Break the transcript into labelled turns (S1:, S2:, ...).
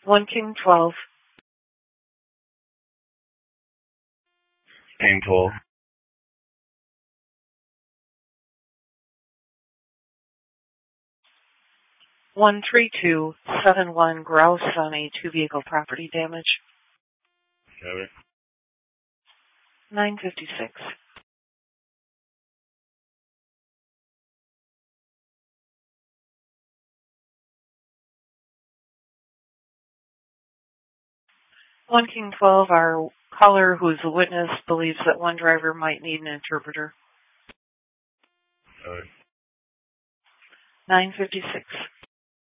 S1: 1 King 12.
S2: King 12.
S1: 13271 grouse on a two-vehicle property damage.
S2: Got it.
S1: 956. One King 12, our caller, who is a witness, believes that one driver might need an interpreter. 956.